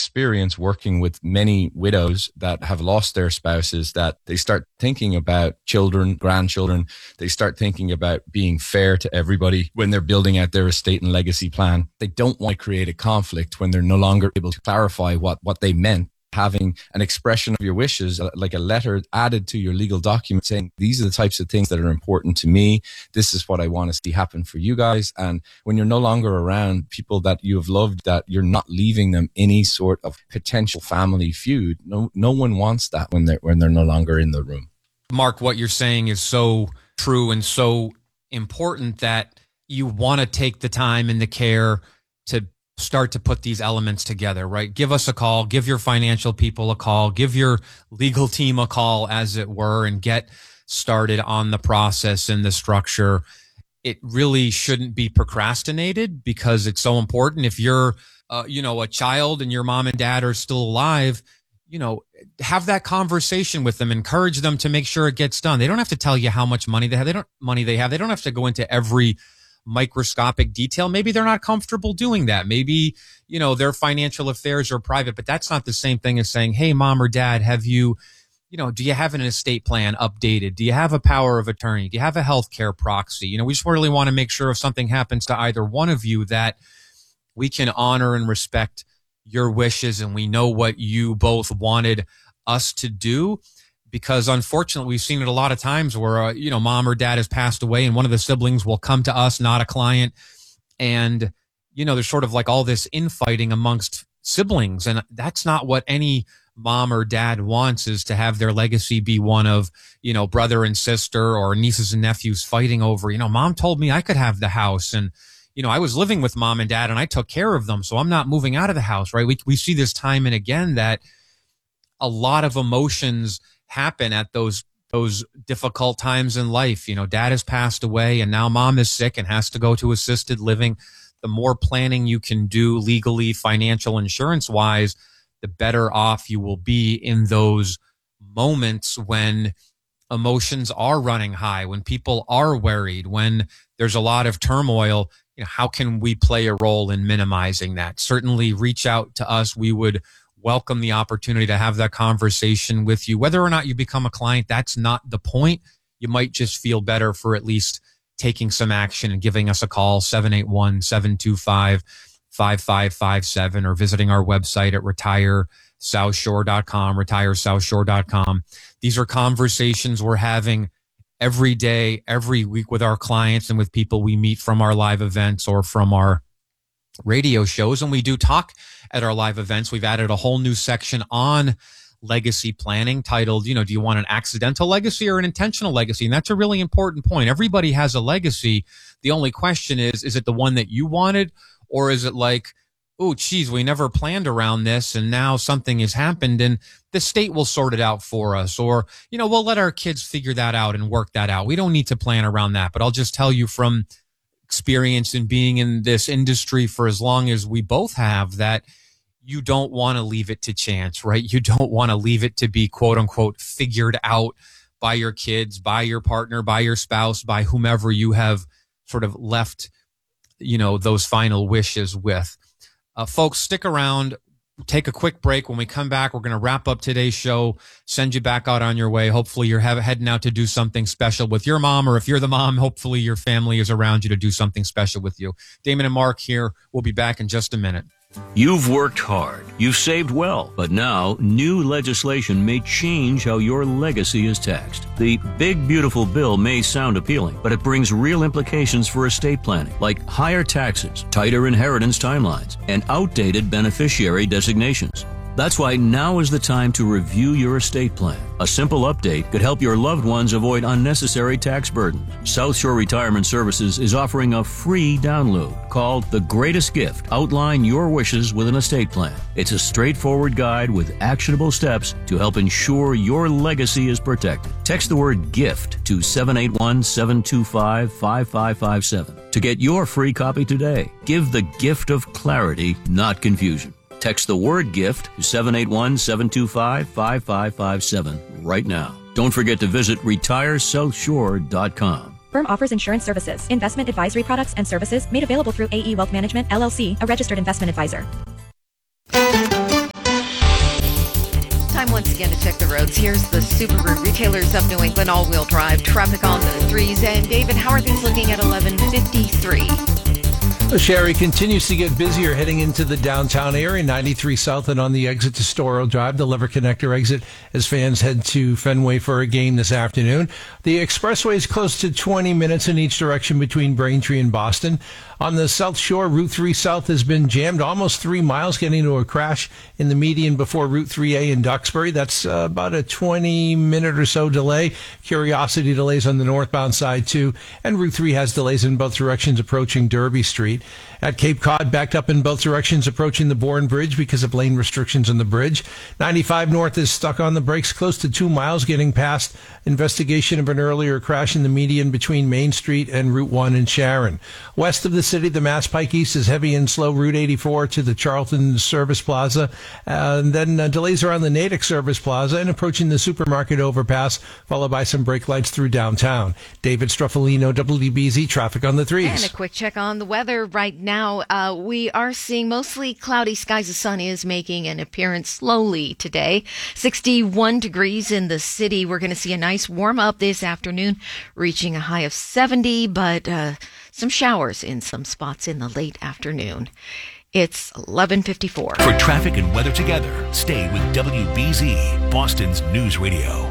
experience working with many widows that have lost their spouses, that they start thinking about children, grandchildren. They start thinking about being fair to everybody when they're building out their estate and legacy plan. They don't want to create a conflict when they're no longer able to clarify what they meant. Having an expression of your wishes, like a letter added to your legal document saying, these are the types of things that are important to me. This is what I want to see happen for you guys. And when you're no longer around, people that you have loved, that you're not leaving them any sort of potential family feud. No one wants that when they're no longer in the room. Mark, what you're saying is so true and so important, that you want to take the time and the care to start to put these elements together, right? Give us a call, give your financial people a call, give your legal team a call, as it were, and get started on the process and the structure. It really shouldn't be procrastinated because it's so important. If you're, a child and your mom and dad are still alive, have that conversation with them, encourage them to make sure it gets done. They don't have to tell you how much money they have. They don't have to go into every microscopic detail. Maybe they're not comfortable doing that. Maybe, their financial affairs are private, but that's not the same thing as saying, hey, mom or dad, have you, do you have an estate plan updated? Do you have a power of attorney? Do you have a healthcare proxy? We just really want to make sure if something happens to either one of you that we can honor and respect your wishes, and we know what you both wanted us to do. Because unfortunately, we've seen it a lot of times where, mom or dad has passed away and one of the siblings will come to us, not a client. And, there's sort of like all this infighting amongst siblings. And that's not what any mom or dad wants, is to have their legacy be one of, brother and sister or nieces and nephews fighting over, mom told me I could have the house. And, I was living with mom and dad and I took care of them, so I'm not moving out of the house, right? We see this time and again that a lot of emotions happen at those difficult times in life. Dad has passed away and now mom is sick and has to go to assisted living. The more planning you can do legally, financial, insurance wise, the better off you will be in those moments when emotions are running high, when people are worried, when there's a lot of turmoil. How can we play a role in minimizing that? Certainly reach out to us. We would welcome the opportunity to have that conversation with you. Whether or not you become a client, that's not the point. You might just feel better for at least taking some action and giving us a call, 781-725-5557, or visiting our website at retiresouthshore.com, retiresouthshore.com. These are conversations we're having every day, every week with our clients and with people we meet from our live events or from our radio shows. And we do talk at our live events. We've added a whole new section on legacy planning titled, do you want an accidental legacy or an intentional legacy? And that's a really important point. Everybody has a legacy. The only question is it the one that you wanted? Or is it like, oh, geez, we never planned around this and now something has happened and the state will sort it out for us. Or, we'll let our kids figure that out and work that out. We don't need to plan around that. But I'll just tell you from experience in being in this industry for as long as we both have, that you don't want to leave it to chance, right? You don't want to leave it to be quote unquote figured out by your kids, by your partner, by your spouse, by whomever you have sort of left, those final wishes with. Folks, stick around. Take a quick break. When we come back, we're going to wrap up today's show, send you back out on your way. Hopefully you're heading out to do something special with your mom, or if you're the mom, hopefully your family is around you to do something special with you. Damon and Mark here. We'll be back in just a minute. You've worked hard, you've saved well, but now new legislation may change how your legacy is taxed. The big beautiful bill may sound appealing, but it brings real implications for estate planning, like higher taxes, tighter inheritance timelines, and outdated beneficiary designations. That's why now is the time to review your estate plan. A simple update could help your loved ones avoid unnecessary tax burdens. South Shore Retirement Services is offering a free download called The Greatest Gift. Outline your wishes with an estate plan. It's a straightforward guide with actionable steps to help ensure your legacy is protected. Text the word GIFT to 781-725-5557 to get your free copy today. Give the gift of clarity, not confusion. Text the word GIFT to 781-725-5557 right now. Don't forget to visit retiresouthshore.com. Firm offers insurance services, investment advisory products and services made available through AE Wealth Management, LLC, a registered investment advisor. again to check the roads. Here's the Subaru Retailers of New England all-wheel drive traffic on the 3s. And David, how are things looking at 11:53? Sherry continues to get busier heading into the downtown area, 93 South and on the exit to Storrow Drive, the Lever Connector exit as fans head to Fenway for a game this afternoon. The expressway is close to 20 minutes in each direction between Braintree and Boston. On the South Shore, Route 3 South has been jammed almost 3 miles, getting into a crash in the median before Route 3A in Duxbury. That's about a 20-minute or so delay. Curiosity delays on the northbound side, too. And Route 3 has delays in both directions approaching Derby Street. At Cape Cod, backed up in both directions approaching the Bourne Bridge because of lane restrictions on the bridge. 95 North is stuck on the brakes close to 2 miles, getting past investigation of an earlier crash in the median between Main Street and Route 1 in Sharon. West of the city, the Mass Pike East is heavy and slow. Route 84 to the Charlton Service Plaza. And then delays around the Natick Service Plaza and approaching the supermarket overpass, followed by some brake lights through downtown. David Struffolino, WDBZ, traffic on the 3s. And a quick check on the weather right now. We are seeing mostly cloudy skies. The sun is making an appearance slowly today. 61 degrees in the city. We're going to see a nice warm up this afternoon, reaching a high of 70, but some showers in some spots in the late afternoon. It's 11:54. For traffic and weather together, stay with WBZ, Boston's News Radio.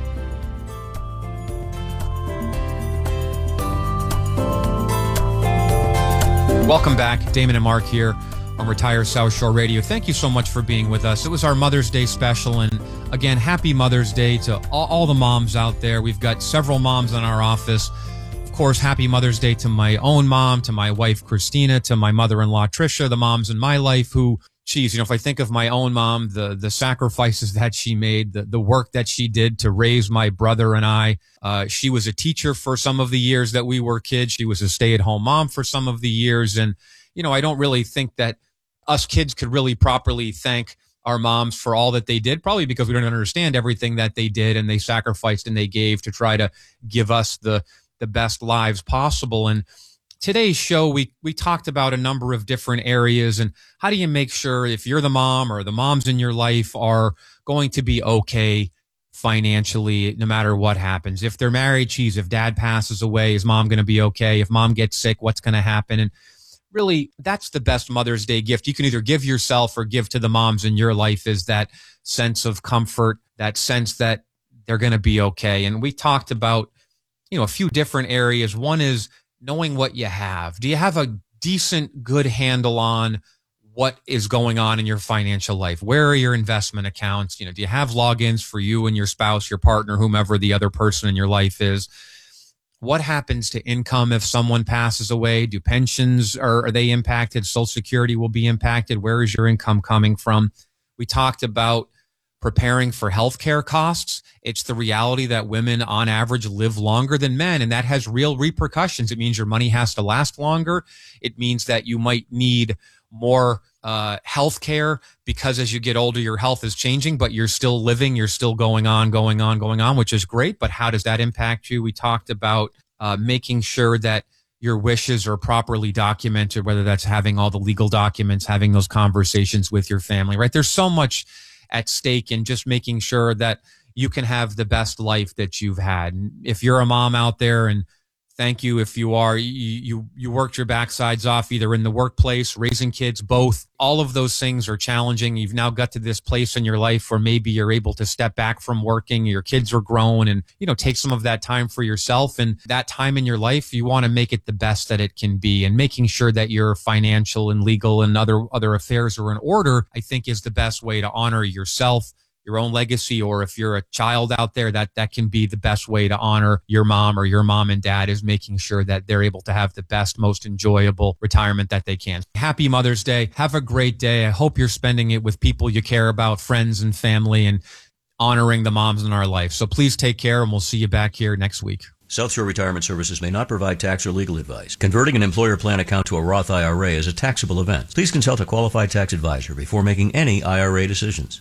Welcome back. Damon and Mark here on Retire South Shore Radio. Thank you so much for being with us. It was our Mother's Day special. And again, happy Mother's Day to all the moms out there. We've got several moms in our office. Of course, happy Mother's Day to my own mom, to my wife, Christina, to my mother-in-law, Tricia, the moms in my life who, geez, if I think of my own mom, the sacrifices that she made, the work that she did to raise my brother and I. She was a teacher for some of the years that we were kids. She was a stay-at-home mom for some of the years. And, I don't really think that us kids could really properly thank our moms for all that they did, probably because we don't understand everything that they did and they sacrificed and they gave to try to give us the best lives possible. And today's show, we talked about a number of different areas and how do you make sure if you're the mom or the moms in your life are going to be okay financially, no matter what happens. If they're married, geez, if dad passes away, is mom going to be okay? If mom gets sick, what's going to happen? And really, that's the best Mother's Day gift you can either give yourself or give to the moms in your life, is that sense of comfort, that sense that they're going to be okay. And we talked about, a few different areas. One is knowing what you have. Do you have a decent, good handle on what is going on in your financial life? Where are your investment accounts? Do you have logins for you and your spouse, your partner, whomever the other person in your life is? What happens to income if someone passes away? Do pensions, are they impacted? Social Security will be impacted. Where is your income coming from? We talked about preparing for healthcare costs. It's the reality that women on average live longer than men, and that has real repercussions. It means your money has to last longer. It means that you might need more health care because as you get older, your health is changing, but you're still living, you're still going on, which is great. But how does that impact you? We talked about making sure that your wishes are properly documented, whether that's having all the legal documents, having those conversations with your family, right? There's so much at stake in just making sure that you can have the best life that you've had. And if you're a mom out there, and thank you if you are, you worked your backsides off either in the workplace, raising kids, both. All of those things are challenging. You've now got to this place in your life where maybe you're able to step back from working. Your kids are grown and, take some of that time for yourself. And that time in your life, you want to make it the best that it can be. And making sure that your financial and legal and other affairs are in order, I think is the best way to honor yourself, your own legacy, or if you're a child out there, that can be the best way to honor your mom or your mom and dad, is making sure that they're able to have the best, most enjoyable retirement that they can. Happy Mother's Day. Have a great day. I hope you're spending it with people you care about, friends and family, and honoring the moms in our life. So please take care, and we'll see you back here next week. South Shore Retirement Services may not provide tax or legal advice. Converting an employer plan account to a Roth IRA is a taxable event. Please consult a qualified tax advisor before making any IRA decisions.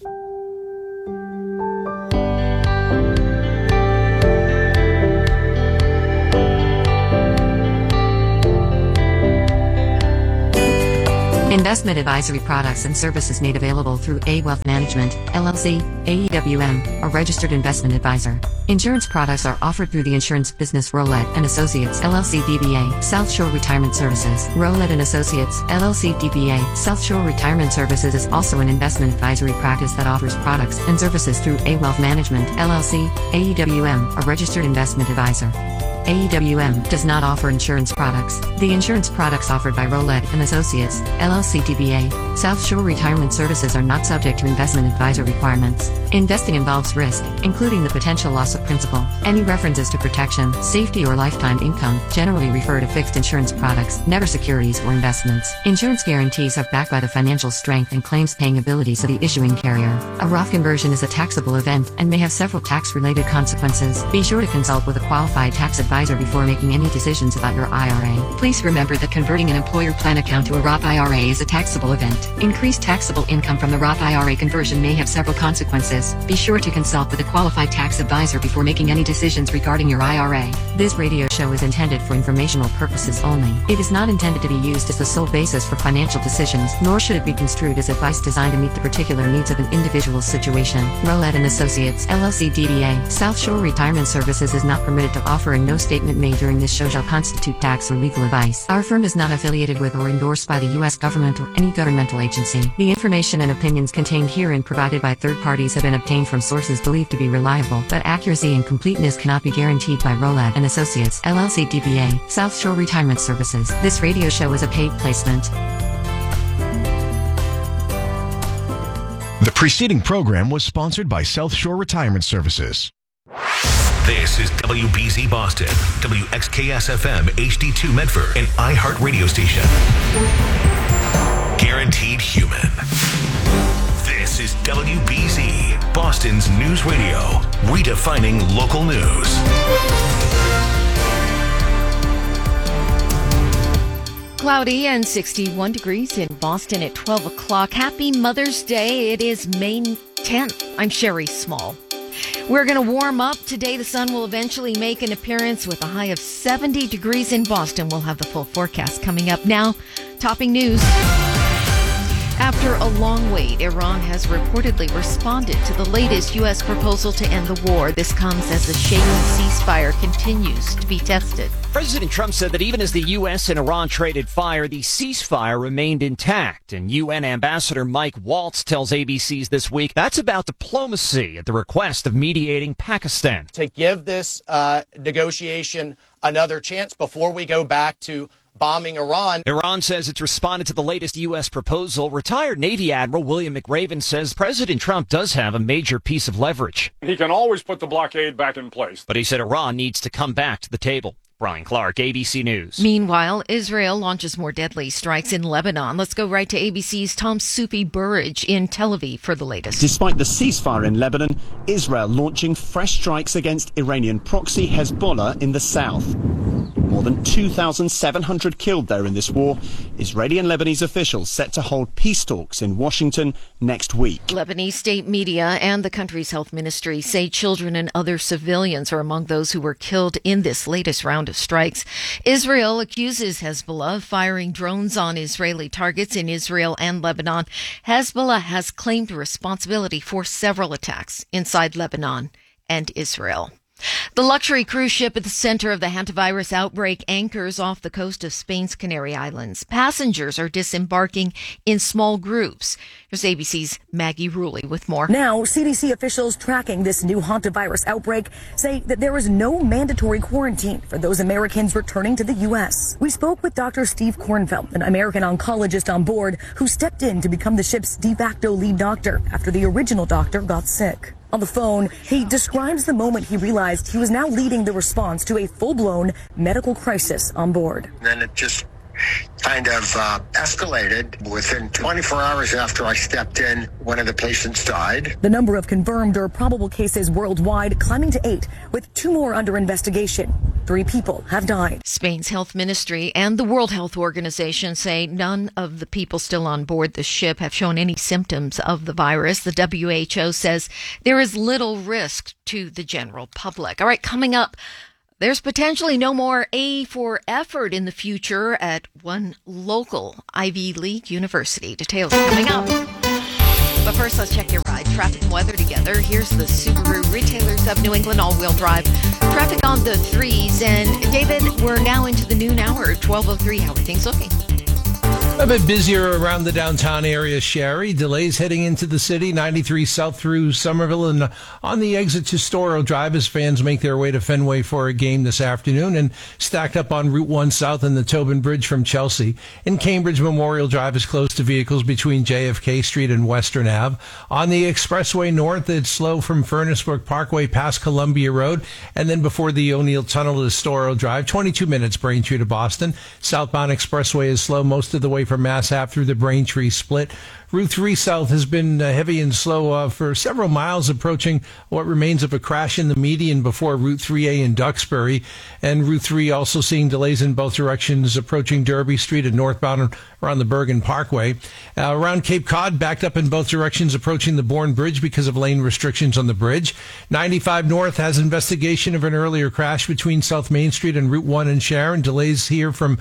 Investment advisory products and services made available through A Wealth Management, LLC, AEWM, a registered investment advisor. Insurance products are offered through the insurance business Rowlett and Associates, LLC DBA, South Shore Retirement Services. Rowlett and Associates, LLC DBA, South Shore Retirement Services is also an investment advisory practice that offers products and services through A Wealth Management, LLC, AEWM, a registered investment advisor. AEWM does not offer insurance products. The insurance products offered by Rowlett and Associates, LLC DBA, South Shore Retirement Services are not subject to investment advisor requirements. Investing involves risk, including the potential loss of principal. Any references to protection, safety, or lifetime income generally refer to fixed insurance products, never securities or investments. Insurance guarantees are backed by the financial strength and claims-paying abilities of the issuing carrier. A Roth conversion is a taxable event and may have several tax-related consequences. Be sure to consult with a qualified tax advisor before making any decisions about your IRA. Please remember that converting an employer plan account to a Roth IRA is a taxable event. Increased taxable income from the Roth IRA conversion may have several consequences. Be sure to consult with a qualified tax advisor before making any decisions regarding your IRA. This radio show is intended for informational purposes only. It is not intended to be used as the sole basis for financial decisions, nor should it be construed as advice designed to meet the particular needs of an individual's situation. Rowlett and Associates, LLC DBA, South Shore Retirement Services is not permitted to offer, and no statement made during this show shall constitute tax or legal advice. Our firm is not affiliated with or endorsed by the U.S. government or any governmental agency. The information and opinions contained herein provided by third parties have been obtained from sources believed to be reliable, but accuracy and completeness cannot be guaranteed by Rowlett and Associates, LLC DBA, South Shore Retirement Services. This radio show is a paid placement. The preceding program was sponsored by South Shore Retirement Services. This is WBZ Boston, WXKS-FM HD2 Medford, an iHeart radio station. Guaranteed human. This is WBZ, Boston's news radio, redefining local news. Cloudy and 61 degrees in Boston at 12 o'clock. Happy Mother's Day. It is May 10th. I'm Sherry Small. We're going to warm up today. The sun will eventually make an appearance with a high of 70 degrees in Boston. We'll have the full forecast coming up now. Topping news. After a long wait, Iran has reportedly responded to the latest U.S. proposal to end the war. This comes as the shaky ceasefire continues to be tested. President Trump said that even as the U.S. and Iran traded fire, the ceasefire remained intact. And UN Ambassador Mike Waltz tells ABC's This Week that's about diplomacy at the request of mediating Pakistan. To give this negotiation another chance before we go back to bombing Iran. Iran says it's responded to the latest U.S. proposal. Retired Navy Admiral William McRaven says President Trump does have a major piece of leverage. He can always put the blockade back in place. But he said Iran needs to come back to the table. Brian Clark, ABC News. Meanwhile, Israel launches more deadly strikes in Lebanon. Let's go right to ABC's Tom Supi Burridge in Tel Aviv for the latest. Despite the ceasefire in Lebanon, Israel launching fresh strikes against Iranian proxy Hezbollah in the south. More than 2,700 killed there in this war. Israeli and Lebanese officials set to hold peace talks in Washington next week. Lebanese state media and the country's health ministry say children and other civilians are among those who were killed in this latest round of strikes. Israel accuses Hezbollah of firing drones on Israeli targets in Israel and Lebanon. Hezbollah has claimed responsibility for several attacks inside Lebanon and Israel. The luxury cruise ship at the center of the hantavirus outbreak anchors off the coast of Spain's Canary Islands. Passengers are disembarking in small groups. Here's ABC's Maggie Ruley with more. Now, CDC officials tracking this new hantavirus outbreak say that there is no mandatory quarantine for those Americans returning to the U.S. We spoke with Dr. Steve Kornfeld, an American oncologist on board who stepped in to become the ship's de facto lead doctor after the original doctor got sick. On the phone, he describes the moment he realized he was now leading the response to a full-blown medical crisis on board. Then it just kind of escalated. Within 24 hours after I stepped in, one of the patients died. The number of confirmed or probable cases worldwide climbing to 8, with 2 more under investigation. 3 people have died. Spain's health ministry and the World Health Organization say none of the people still on board the ship have shown any symptoms of the virus. The WHO says there is little risk to the general public. All right, coming up, There's potentially no more A for effort in the future at one local Ivy League university. Details coming up. But first, let's check your ride. Traffic and weather together. Here's the Subaru Retailers of New England all-wheel drive. Traffic on the 3s. And David, we're now into the noon hour, 12:03. How are things looking? A bit busier around the downtown area, Sherry. Delays heading into the city, 93 south through Somerville and on the exit to Storrow Drive as fans make their way to Fenway for a game this afternoon, and stacked up on Route 1 south and the Tobin Bridge from Chelsea. In Cambridge, Memorial Drive is closed to vehicles between JFK Street and Western Ave. On the expressway north, it's slow from Furnace Brook Parkway past Columbia Road, and then before the O'Neill Tunnel to Storrow Drive, 22 minutes Braintree to Boston. Southbound expressway is slow most of the way from Mass Ave through the Braintree split. Route 3 South has been heavy and slow for several miles, approaching what remains of a crash in the median before Route 3A in Duxbury. And Route 3 also seeing delays in both directions, approaching Derby Street and northbound around the Bergen Parkway. Around Cape Cod, backed up in both directions, approaching the Bourne Bridge because of lane restrictions on the bridge. 95 North has investigation of an earlier crash between South Main Street and Route 1 in Sharon. Delays here from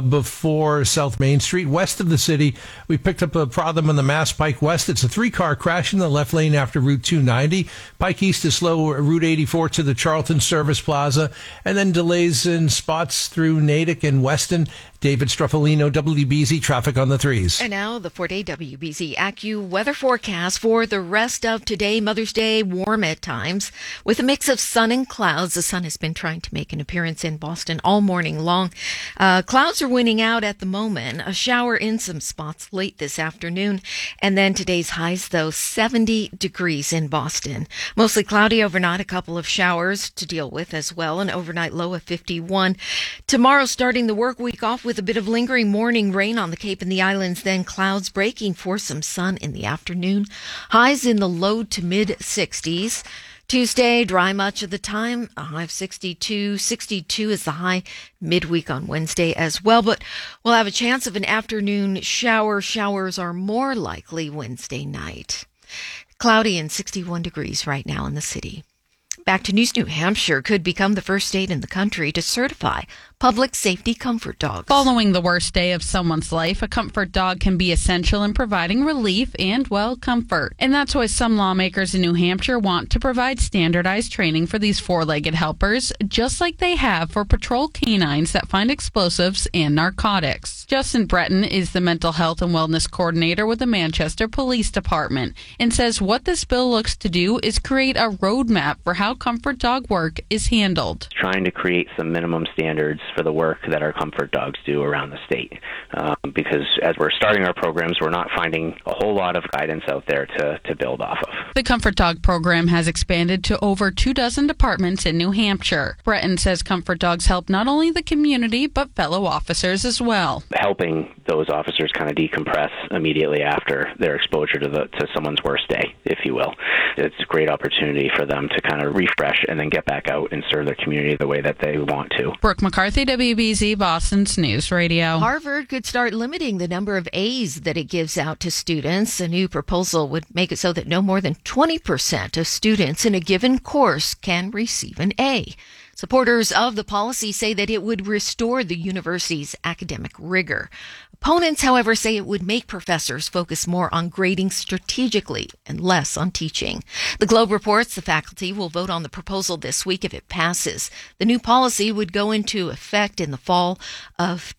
before South Main Street. West of the city, we picked up a problem on the Mass Pike West. It's a 3-car crash in the left lane after Route 290. Pike East is slow, Route 84 to the Charlton Service Plaza, and then delays in spots through Natick and Weston. David Struffolino, WBZ Traffic on the 3s. And now the 4-day WBZ AccuWeather forecast for the rest of today. Mother's Day, warm at times with a mix of sun and clouds. The sun has been trying to make an appearance in Boston all morning long. Clouds are winning out at the moment. A shower in some spots late this afternoon. And then today's highs, though, 70 degrees in Boston. Mostly cloudy overnight, a couple of showers to deal with as well. An overnight low of 51. Tomorrow, starting the work week off with a bit of lingering morning rain on the Cape and the islands, then clouds breaking for some sun in the afternoon. Highs in the low to mid 60s. Tuesday, dry much of the time, a high of 62. 62 is the high midweek on Wednesday as well, but we'll have a chance of an afternoon shower. Showers are more likely Wednesday night. Cloudy and 61 degrees right now in the city. Back to news. New Hampshire could become the first state in the country to certify public safety comfort dogs. Following the worst day of someone's life, a comfort dog can be essential in providing relief and, well, comfort. And that's why some lawmakers in New Hampshire want to provide standardized training for these four-legged helpers, just like they have for patrol canines that find explosives and narcotics. Justin Breton is the mental health and wellness coordinator with the Manchester Police Department and says what this bill looks to do is create a roadmap for how comfort dog work is handled. Trying to create some minimum standards for the work that our comfort dogs do around the state. Because as we're starting our programs, we're not finding a whole lot of guidance out there to build off of. The Comfort Dog program has expanded to over 24 departments in New Hampshire. Breton says comfort dogs help not only the community, but fellow officers as well. Helping those officers kind of decompress immediately after their exposure to someone's worst day, if you will. It's a great opportunity for them to kind of refresh and then get back out and serve their community the way that they want to. Brooke McCarthy, WBZ, Boston's News Radio. Harvard could start limiting the number of A's that it gives out to students. A new proposal would make it so that no more than 20% of students in a given course can receive an A. Supporters of the policy say that it would restore the university's academic rigor. Opponents, however, say it would make professors focus more on grading strategically and less on teaching. The Globe reports the faculty will vote on the proposal this week if it passes. The new policy would go into effect in the fall of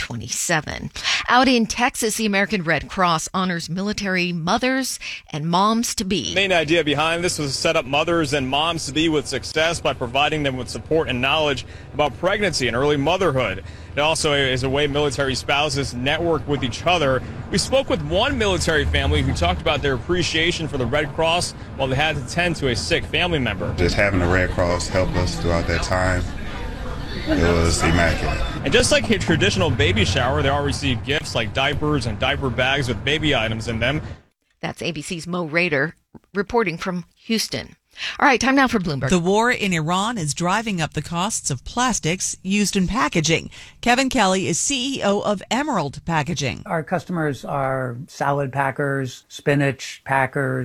2027. Out in Texas, the American Red Cross honors military mothers and moms-to-be. The main idea behind this was to set up mothers and moms-to-be with success by providing them with support and knowledge about pregnancy and early motherhood. It also is a way military spouses network with each other. We spoke with one military family who talked about their appreciation for the Red Cross while they had to tend to a sick family member. Just having the Red Cross help us throughout that time, it was immaculate. And just like a traditional baby shower, they all received gifts like diapers and diaper bags with baby items in them. That's ABC's Mo Rader reporting from Houston. All right, time now for Bloomberg. The war in Iran is driving up the costs of plastics used in packaging. Kevin Kelly is CEO of Emerald Packaging. Our customers are salad packers, spinach packers,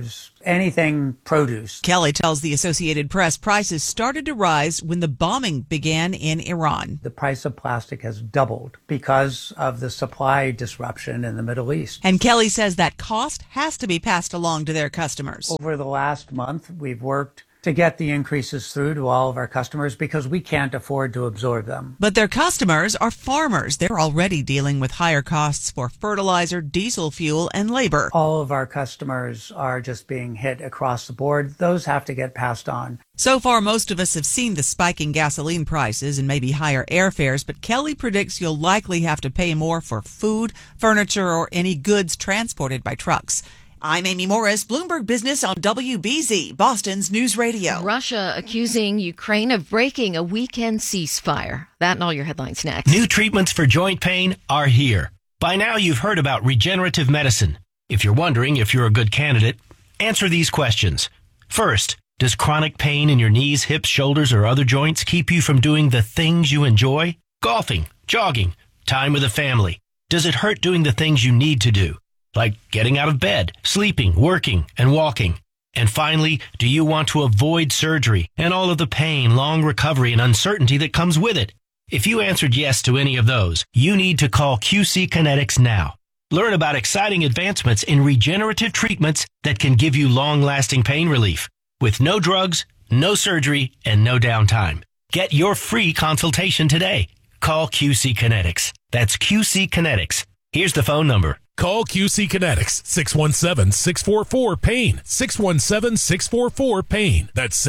anything produce. Kelly tells the Associated Press prices started to rise when the bombing began in Iran. The price of plastic has doubled because of the supply disruption in the Middle East. And Kelly says that cost has to be passed along to their customers. Over the last month, we've worked to get the increases through to all of our customers because we can't afford to absorb them. But their customers are farmers. They're already dealing with higher costs for fertilizer, diesel fuel, and labor. All of our customers are just being hit across the board. Those have to get passed on. So far, most of us have seen the spike in gasoline prices and maybe higher airfares, but Kelly predicts you'll likely have to pay more for food, furniture, or any goods transported by trucks. I'm Amy Morris, Bloomberg Business on WBZ, Boston's News Radio. Russia accusing Ukraine of breaking a weekend ceasefire. That and all your headlines next. New treatments for joint pain are here. By now you've heard about regenerative medicine. If you're wondering if you're a good candidate, answer these questions. First, does chronic pain in your knees, hips, shoulders, or other joints keep you from doing the things you enjoy? Golfing, jogging, time with the family. Does it hurt doing the things you need to do? Like getting out of bed, sleeping, working, and walking. And finally, do you want to avoid surgery and all of the pain, long recovery, and uncertainty that comes with it? If you answered yes to any of those, you need to call QC Kinetics now. Learn about exciting advancements in regenerative treatments that can give you long-lasting pain relief with no drugs, no surgery, and no downtime. Get your free consultation today. Call QC Kinetics. That's QC Kinetics. Here's the phone number. Call QC Kinetics, 617-644-PAIN, 617-644-PAIN. That's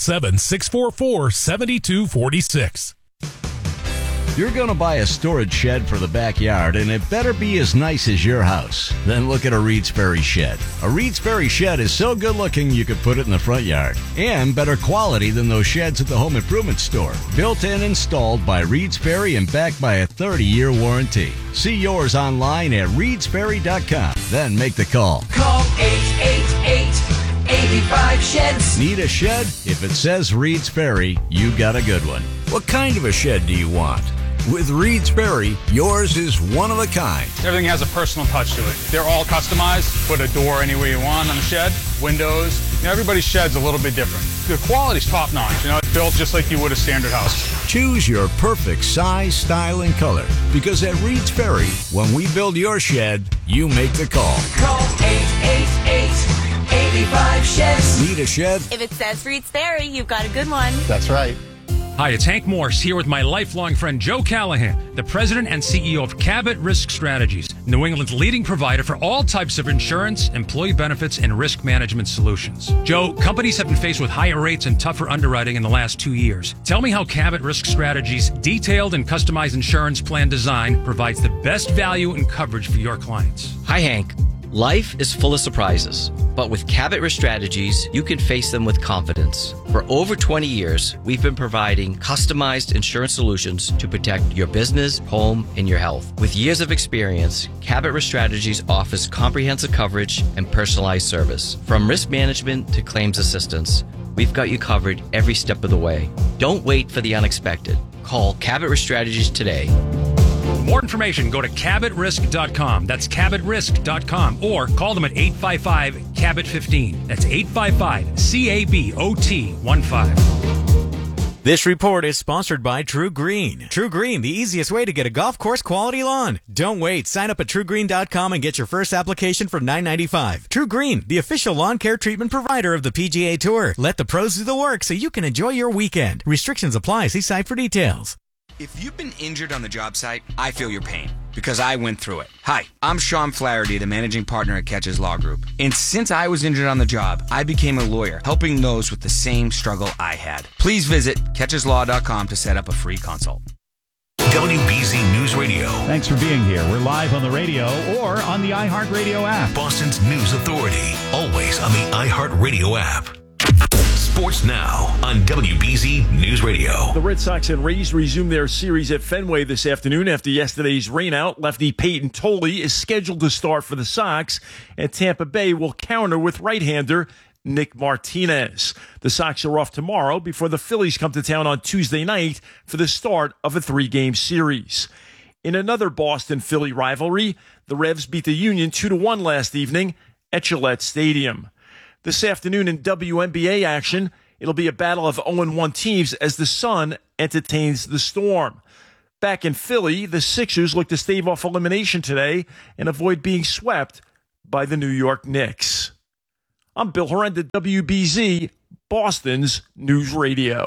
617-644-7246. You're going to buy a storage shed for the backyard, and it better be as nice as your house. Then look at a Reed's Ferry shed. A Reed's Ferry shed is so good looking you could put it in the front yard. And better quality than those sheds at the home improvement store. Built and installed by Reed's Ferry and backed by a 30-year warranty. See yours online at reedsferry.com. Then make the call. Call 888-85-SHEDS. Need a shed? If it says Reed's Ferry, you got a good one. What kind of a shed do you want? With Reed's Ferry, yours is one of a kind. Everything has a personal touch to it. They're all customized. Put a door anywhere you want on the shed, windows. Everybody's shed's a little bit different. The quality's top notch. It's built just like you would a standard house. Choose your perfect size, style, and color. Because at Reed's Ferry, when we build your shed, you make the call. Call 888-85-SHEDS. Need a shed? If it says Reed's Ferry, you've got a good one. That's right. Hi, it's Hank Morse here with my lifelong friend Joe Callahan, the president and CEO of Cabot Risk Strategies, New England's leading provider for all types of insurance, employee benefits, and risk management solutions. Joe, companies have been faced with higher rates and tougher underwriting in the last 2 years. Tell me how Cabot Risk Strategies' detailed and customized insurance plan design provides the best value and coverage for your clients. Hi, Hank. Life is full of surprises, but with Cabot Risk Strategies, you can face them with confidence. For over 20 years, we've been providing customized insurance solutions to protect your business, home, and your health. With years of experience, Cabot Risk Strategies offers comprehensive coverage and personalized service. From risk management to claims assistance, we've got you covered every step of the way. Don't wait for the unexpected. Call Cabot Risk Strategies today. For more information, go to CabotRisk.com. That's CabotRisk.com. Or call them at 855-CABOT-15. That's 855-CABOT-15. This report is sponsored by True Green. True Green, the easiest way to get a golf course quality lawn. Don't wait. Sign up at TrueGreen.com and get your first application for $9.95. True Green, the official lawn care treatment provider of the PGA Tour. Let the pros do the work so you can enjoy your weekend. Restrictions apply. See site for details. If you've been injured on the job site, I feel your pain because I went through it. Hi, I'm Sean Flaherty, the managing partner at Catches Law Group. And since I was injured on the job, I became a lawyer, helping those with the same struggle I had. Please visit catcheslaw.com to set up a free consult. WBZ News Radio. Thanks for being here. We're live on the radio or on the iHeartRadio app. Boston's News Authority. Always on the iHeartRadio app. Sports now on WBZ News Radio. The Red Sox and Rays resume their series at Fenway this afternoon after yesterday's rainout. Lefty Peyton Tolle is scheduled to start for the Sox, and Tampa Bay will counter with right-hander Nick Martinez. The Sox are off tomorrow before the Phillies come to town on Tuesday night for the start of a 3-game series. In another Boston-Philly rivalry, the Revs beat the Union 2-1 last evening at Gillette Stadium. This afternoon in WNBA action, it'll be a battle of 0-1 teams as the Sun entertains the Storm. Back in Philly, the Sixers look to stave off elimination today and avoid being swept by the New York Knicks. I'm Bill Horrenda, WBZ, Boston's News Radio.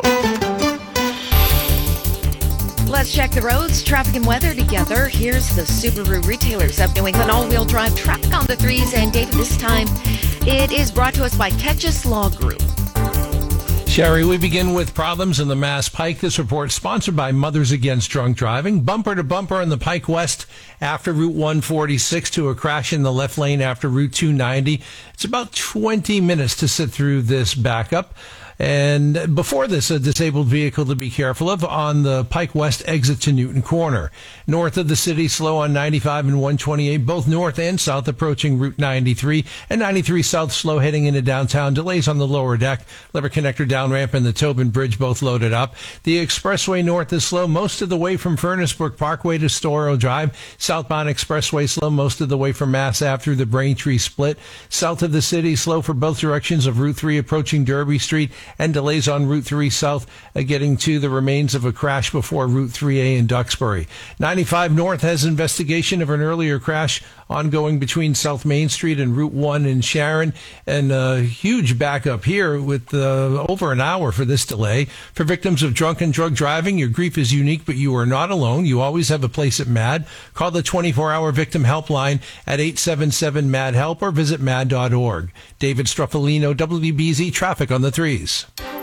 Let's check the roads, traffic, and weather together. Here's the Subaru Retailers of New England all-wheel drive traffic on the 3s. And David, this time it is brought to us by Ketch's Law Group. Sherry, we begin with problems in the Mass Pike. This report sponsored by Mothers Against Drunk Driving. Bumper to bumper on the Pike West after Route 146 to a crash in the left lane after Route 290. It's about 20 minutes to sit through this backup. And before this, a disabled vehicle to be careful of on the Pike West exit to Newton Corner. North of the city, slow on 95 and 128, both north and south approaching Route 93. And 93 south, slow heading into downtown. Delays on the lower deck, lever connector down ramp and the Tobin Bridge both loaded up. The expressway north is slow most of the way from Furnace Brook Parkway to Storrow Drive. Southbound expressway slow most of the way from Mass Ave through the Braintree split. South of the city, slow for both directions of Route 3 approaching Derby Street. And delays on Route 3 South getting to the remains of a crash before Route 3A in Duxbury. 95 North has investigation of an earlier crash ongoing between South Main Street and Route 1 in Sharon. And a huge backup here with over an hour for this delay. For victims of drunk and drug driving, your grief is unique, but you are not alone. You always have a place at MAD. Call the 24-hour victim helpline at 877-MAD-HELP or visit mad.org. David Struffolino, WBZ Traffic on the 3s.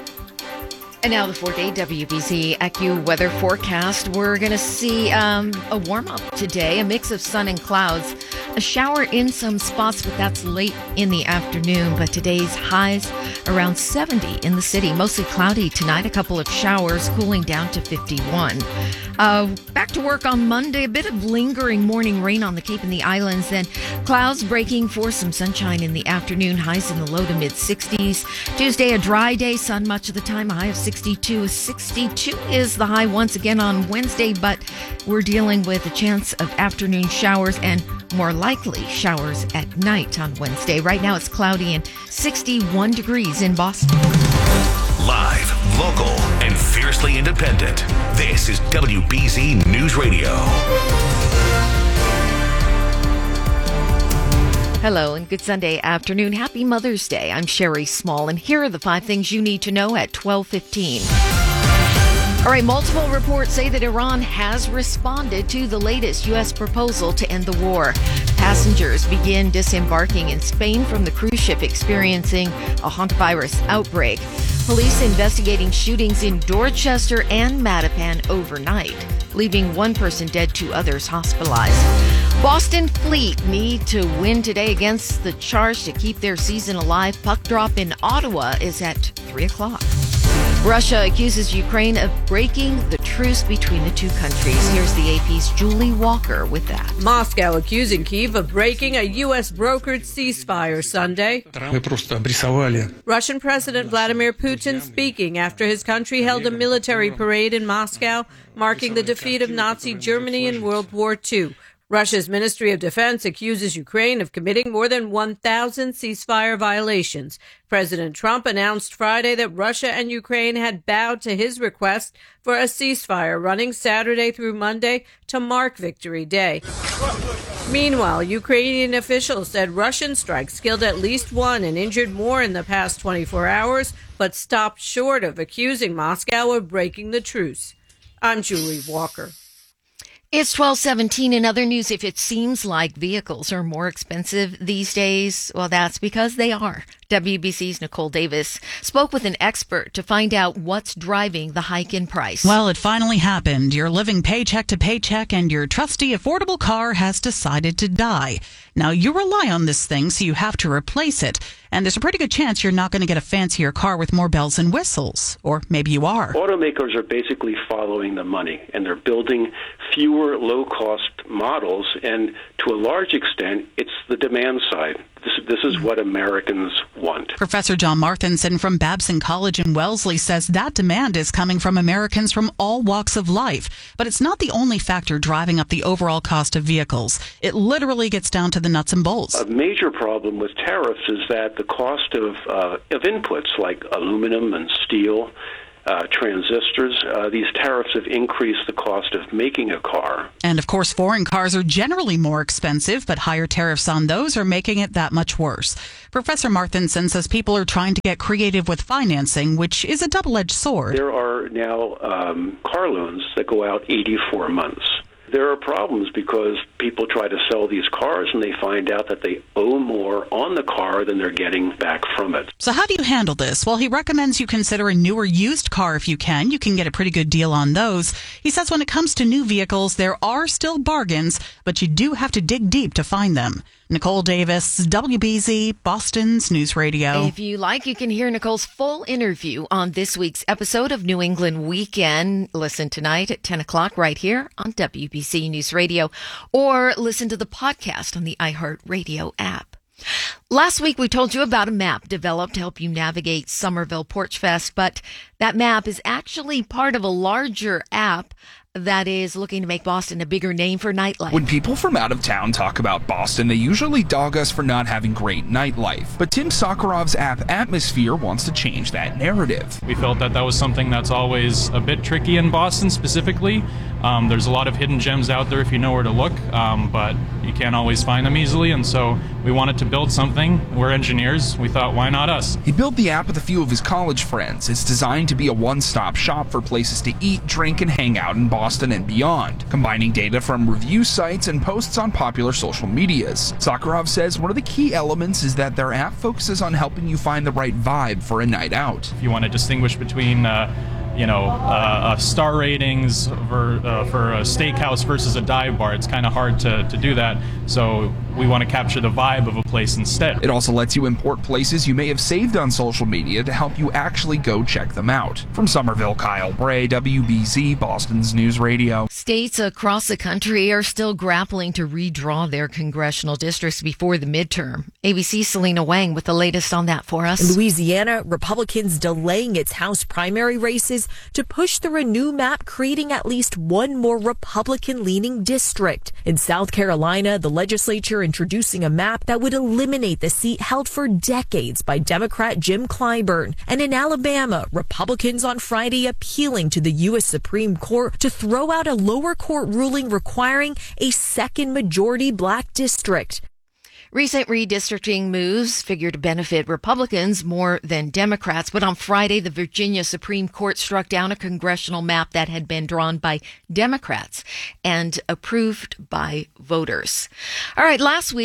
And now the 4-day WBZ AccuWeather forecast. We're going to see a warm-up today, a mix of sun and clouds. A shower in some spots, but that's late in the afternoon. But today's highs around 70 in the city. Mostly cloudy tonight, a couple of showers, cooling down to 51. Back to work on Monday. A bit of lingering morning rain on the Cape and the Islands. Then clouds breaking for some sunshine in the afternoon. Highs in the low to mid-60s. Tuesday, a dry day. Sun much of the time. A high of 62. 62 is the high once again on Wednesday, but we're dealing with a chance of afternoon showers and more likely showers at night on Wednesday. Right now it's cloudy and 61 degrees in Boston. Live, local, and fiercely independent. This is WBZ News Radio. Hello and good Sunday afternoon. Happy Mother's Day. I'm Sherry Small, and here are the 5 things you need to know at 12:15. All right, multiple reports say that Iran has responded to the latest U.S. proposal to end the war. Passengers begin disembarking in Spain from the cruise ship experiencing a hantavirus outbreak. Police investigating shootings in Dorchester and Mattapan overnight, leaving one person dead, 2 others hospitalized. Boston Fleet need to win today against the Charge to keep their season alive. Puck drop in Ottawa is at 3 o'clock. Russia accuses Ukraine of breaking the truce between the two countries. Here's the AP's Julie Walker with that. Moscow accusing Kyiv of breaking a U.S. brokered ceasefire Sunday. Russian President Vladimir Putin speaking after his country held a military parade in Moscow, marking the defeat of Nazi Germany in World War II. Russia's Ministry of Defense accuses Ukraine of committing more than 1,000 ceasefire violations. President Trump announced Friday that Russia and Ukraine had bowed to his request for a ceasefire running Saturday through Monday to mark Victory Day. Meanwhile, Ukrainian officials said Russian strikes killed at least 1 and injured more in the past 24 hours, but stopped short of accusing Moscow of breaking the truce. I'm Julie Walker. It's 12:17. In other news, if it seems like vehicles are more expensive these days, well, that's because they are. WBC's Nicole Davis spoke with an expert to find out what's driving the hike in price. Well, it finally happened. You're living paycheck to paycheck and your trusty affordable car has decided to die. Now, you rely on this thing, so you have to replace it. And there's a pretty good chance you're not going to get a fancier car with more bells and whistles. Or maybe you are. Automakers are basically following the money, and they're building fewer newer low-cost models, and to a large extent, it's the demand side. This is what Americans want. Professor John Marthinson from Babson College in Wellesley says that demand is coming from Americans from all walks of life. But it's not the only factor driving up the overall cost of vehicles. It literally gets down to the nuts and bolts. A major problem with tariffs is that the cost of inputs like aluminum and steel, transistors, these tariffs have increased the cost of making a car. And of course, foreign cars are generally more expensive, but higher tariffs on those are making it that much worse. Professor Marthinson says people are trying to get creative with financing, which is a double-edged sword. There are now car loans that go out 84 months. There are problems because people try to sell these cars and they find out that they owe more on the car than they're getting back from it. So how do you handle this? Well, he recommends you consider a newer used car if you can. You can get a pretty good deal on those. He says when it comes to new vehicles, there are still bargains, but you do have to dig deep to find them. Nicole Davis, WBZ, Boston's News Radio. If you like, you can hear Nicole's full interview on this week's episode of New England Weekend. Listen tonight at 10 o'clock right here on WBZ News Radio, or listen to the podcast on the iHeartRadio app. Last week, we told you about a map developed to help you navigate Somerville Porch Fest, but that map is actually part of a larger app that is looking to make Boston a bigger name for nightlife. When people from out of town talk about Boston, they usually dog us for not having great nightlife. But Tim Sakharov's app Atmosphere wants to change that narrative. We felt that was something that's always a bit tricky in Boston specifically. There's a lot of hidden gems out there if you know where to look, but you can't always find them easily, and so we wanted to build something. We're engineers. We thought, why not us? He built the app with a few of his college friends. It's designed to be a one-stop shop for places to eat, drink, and hang out in Boston and beyond, combining data from review sites and posts on popular social medias. Sakharov says one of the key elements is that their app focuses on helping you find the right vibe for a night out. If you want to distinguish between star ratings for a steakhouse versus a dive bar, it's kind of hard to do that. So we want to capture the vibe of a place instead. It also lets you import places you may have saved on social media to help you actually go check them out. From Somerville, Kyle Bray, WBZ, Boston's News Radio. States across the country are still grappling to redraw their congressional districts before the midterm. ABC's Selena Wang with the latest on that for us. In Louisiana, Republicans delaying its House primary races to push through a new map creating at least one more Republican-leaning district. In South Carolina, the legislature introducing a map that would eliminate the seat held for decades by Democrat Jim Clyburn. And in Alabama, Republicans on Friday appealing to the U.S. Supreme Court to throw out a lower court ruling requiring a second majority black district. Recent redistricting moves figure to benefit Republicans more than Democrats, but on Friday, the Virginia Supreme Court struck down a congressional map that had been drawn by Democrats and approved by voters. All right,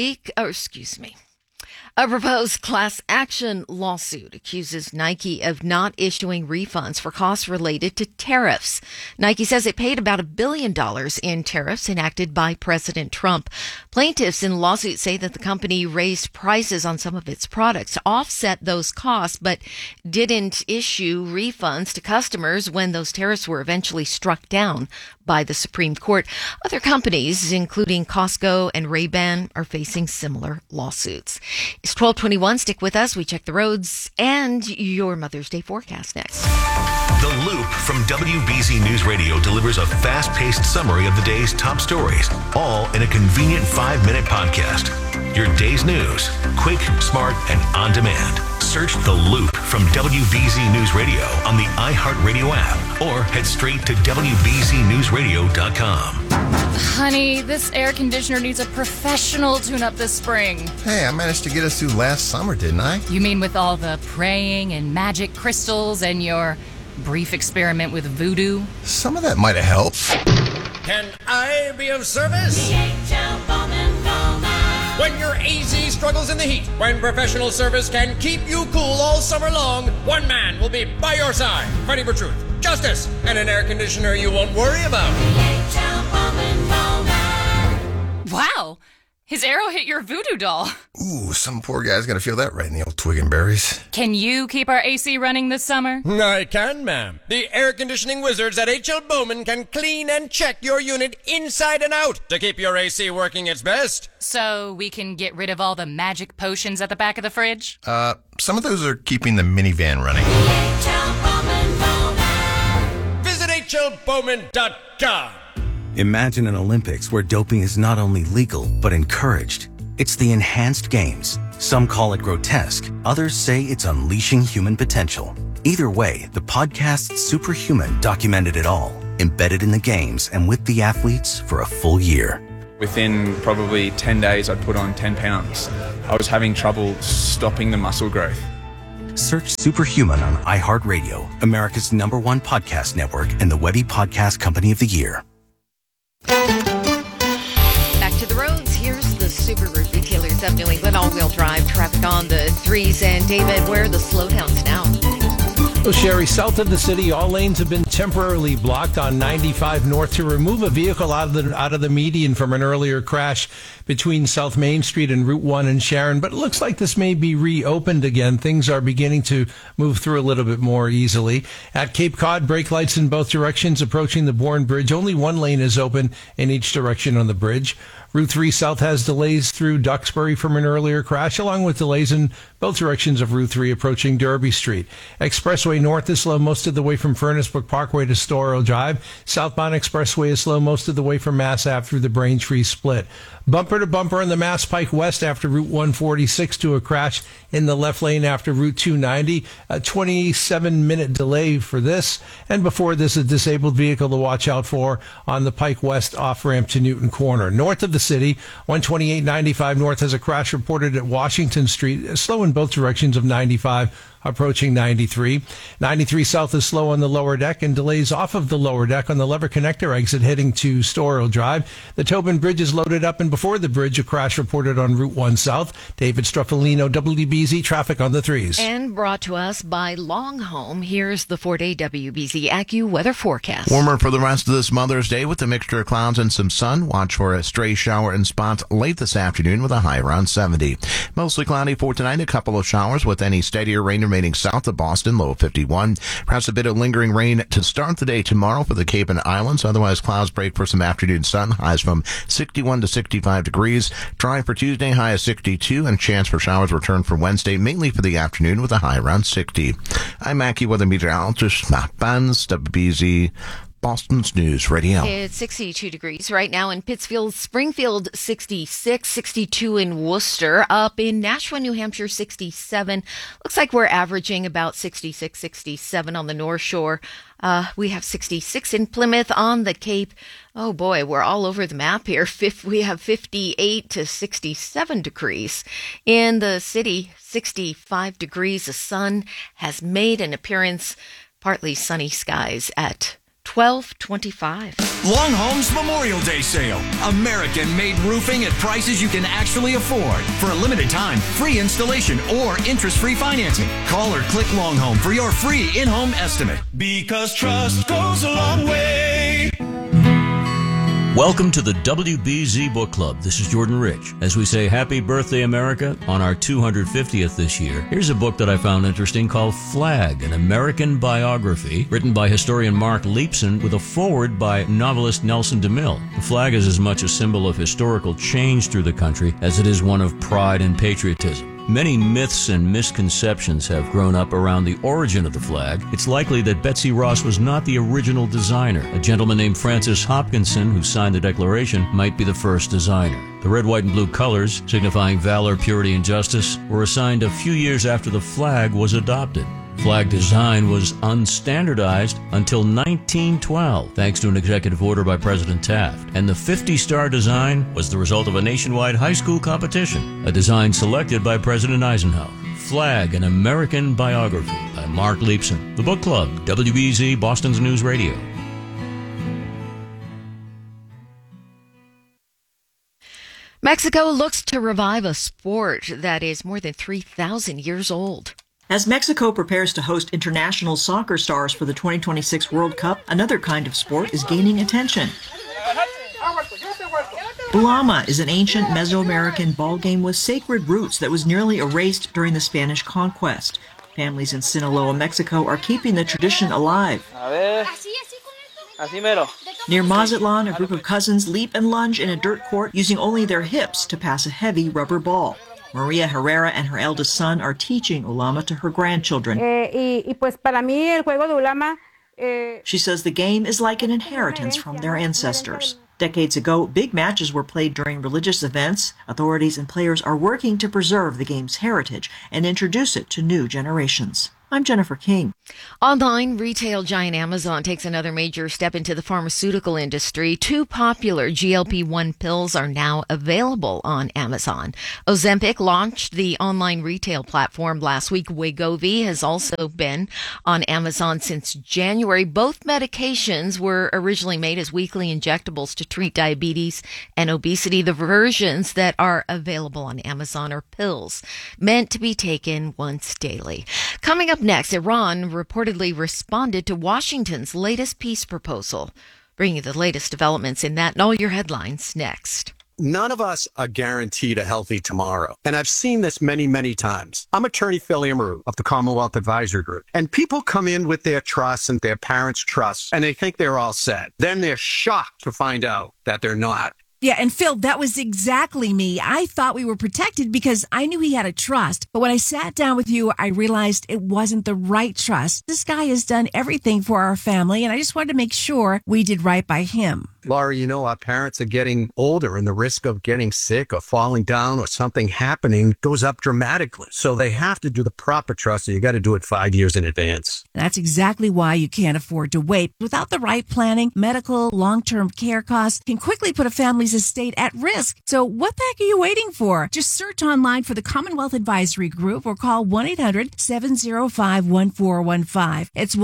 a proposed class action lawsuit accuses Nike of not issuing refunds for costs related to tariffs. Nike says it paid about $1 billion in tariffs enacted by President Trump. Plaintiffs in the lawsuit say that the company raised prices on some of its products to offset those costs, but didn't issue refunds to customers when those tariffs were eventually struck down by the Supreme Court. Other companies, including Costco and Ray-Ban, are facing similar lawsuits. It's 12:21. Stick with us. We check the roads and your Mother's Day forecast next. The Loop from WBZ News Radio delivers a fast-paced summary of the day's top stories, all in a convenient 5-minute podcast. Your day's news, quick, smart, and on demand. Search The Loop from WBZ News Radio on the iHeartRadio app or head straight to WBZNewsRadio.com. Honey, this air conditioner needs a professional tune-up this spring. Hey, I managed to get us through last summer, didn't I? You mean with all the praying and magic crystals and your brief experiment with voodoo? Some of that might have helped. Can I be of service? When your AC struggles in the heat, when professional service can keep you cool all summer long, one man will be by your side, fighting for truth, justice, and an air conditioner you won't worry about. Wow, His arrow hit your voodoo doll. Ooh, some poor guy's gonna feel that right in the old twig and berries. Can you keep our AC running this summer? I can, ma'am. The air conditioning wizards at H.L. Bowman can clean and check your unit inside and out to keep your AC working its best. So we can get rid of all the magic potions at the back of the fridge? Some of those are keeping the minivan running. Visit hlbowman.com. Imagine an Olympics where doping is not only legal, but encouraged. It's the enhanced games. Some call it grotesque. Others say it's unleashing human potential. Either way, the podcast Superhuman documented it all, embedded in the games and with the athletes for a full year. Within probably 10 days, I'd put on 10 pounds. I was having trouble stopping the muscle growth. Search Superhuman on iHeartRadio, America's #1 podcast network and the Webby Podcast Company of the Year. Back to the roads. Here's the Subaru retailers of New England all-wheel drive traffic on the 3s. And David, where are the slowdowns now? Well, Sherry, south of the city, all lanes have been temporarily blocked on 95 North to remove a vehicle out of the median from an earlier crash between South Main Street and Route 1 and Sharon. But it looks like this may be reopened again. Things are beginning to move through a little bit more easily. At Cape Cod, brake lights in both directions approaching the Bourne Bridge. Only one lane is open in each direction on the bridge. Route 3 South has delays through Duxbury from an earlier crash, along with delays in both directions of Route 3 approaching Derby Street. Expressway North is slow most of the way from Furnace Brook Parkway to Storrow Drive. Southbound Expressway is slow most of the way from Mass Ave through the Braintree Split. Bumper to bumper on the Mass Pike West after Route 146 to a crash in the left lane after Route 290. A 27-minute delay for this. And before this, a disabled vehicle to watch out for on the Pike West off-ramp to Newton Corner. North of the city, 128-95 North has a crash reported at Washington Street, slow in both directions of 95 approaching 93. 93 South is slow on the lower deck and delays off of the lower deck on the lever connector exit heading to Storrow Drive. The Tobin Bridge is loaded up, and before the bridge, a crash reported on Route 1 South. David Struffolino, WBZ traffic on the 3s. And brought to us by Longhome. Here's the 4-day WBZ AccuWeather forecast. Warmer for the rest of this Mother's Day with a mixture of clouds and some sun. Watch for a stray shower in spots late this afternoon with a high around 70. Mostly cloudy for tonight, a couple of showers with any steadier rain remaining south of Boston, low 51. Perhaps a bit of lingering rain to start the day tomorrow for the Cape and Islands. Otherwise, clouds break for some afternoon sun. Highs from 61 to 65 degrees. Dry for Tuesday, high of 62, and chance for showers return for Wednesday, mainly for the afternoon with a high around 60. I'm AccuWeather meteorologist Matt Bands, WBZ Boston's News Radio. It's 62 degrees right now in Pittsfield, Springfield 66, 62 in Worcester, up in Nashua, New Hampshire 67. Looks like we're averaging about 66, 67 on the North Shore. We have 66 in Plymouth on the Cape. Oh boy, we're all over the map here. We have 58 to 67 degrees. In the city, 65 degrees. The sun has made an appearance. Partly sunny skies at 12:25. Longhome's Memorial Day sale. American-made roofing at prices you can actually afford. For a limited time, free installation or interest-free financing. Call or click Longhome for your free in-home estimate. Because trust goes a long way. Welcome to the WBZ Book Club. This is Jordan Rich. As we say happy birthday, America, on our 250th this year, here's a book that I found interesting called Flag, an American biography, written by historian Mark Leipson with a foreword by novelist Nelson DeMille. The flag is as much a symbol of historical change through the country as it is one of pride and patriotism. Many myths and misconceptions have grown up around the origin of the flag. It's likely that Betsy Ross was not the original designer. A gentleman named Francis Hopkinson, who signed the Declaration, might be the first designer. The red, white, and blue colors, signifying valor, purity, and justice, were assigned a few years after the flag was adopted. Flag design was unstandardized until 1912, thanks to an executive order by President Taft. And the 50-star design was the result of a nationwide high school competition, a design selected by President Eisenhower. Flag, an American biography by Mark Leipson. The Book Club, WBZ, Boston's News Radio. Mexico looks to revive a sport that is more than 3,000 years old. As Mexico prepares to host international soccer stars for the 2026 World Cup, another kind of sport is gaining attention. Ulama is an ancient Mesoamerican ball game with sacred roots that was nearly erased during the Spanish conquest. Families in Sinaloa, Mexico are keeping the tradition alive. Near Mazatlan, a group of cousins leap and lunge in a dirt court using only their hips to pass a heavy rubber ball. Maria Herrera and her eldest son are teaching Ulama to her grandchildren. She says the game is like an inheritance from their ancestors. Decades ago, big matches were played during religious events. Authorities and players are working to preserve the game's heritage and introduce it to new generations. I'm Jennifer King. Online retail giant Amazon takes another major step into the pharmaceutical industry. 2 popular GLP-1 pills are now available on Amazon. Ozempic launched the online retail platform last week. Wegovy has also been on Amazon since January. Both medications were originally made as weekly injectables to treat diabetes and obesity. The versions that are available on Amazon are pills meant to be taken once daily. Coming up next, Iran reportedly responded to Washington's latest peace proposal. Bringing you the latest developments in that and all your headlines next. None of us are guaranteed a healthy tomorrow. And I've seen this many, many times. I'm attorney Phil Amaru of the Commonwealth Advisory Group. And people come in with their trusts and their parents' trusts, and they think they're all set. Then they're shocked to find out that they're not. Yeah, and Phil, that was exactly me. I thought we were protected because I knew he had a trust. But when I sat down with you, I realized it wasn't the right trust. This guy has done everything for our family, and I just wanted to make sure we did right by him. Laura, you know, our parents are getting older and the risk of getting sick or falling down or something happening goes up dramatically. So they have to do the proper trust, and you got to do it 5 years in advance. That's exactly why you can't afford to wait. Without the right planning, medical, long-term care costs can quickly put a family's estate at risk. So what the heck are you waiting for? Just search online for the Commonwealth Advisory Group or call 1-800-705-1415. It's